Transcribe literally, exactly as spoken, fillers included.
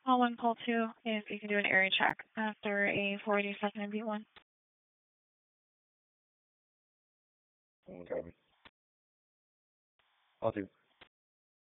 Call one, call two, if you can do an area check after a forty second M V one. Okay. I'll do.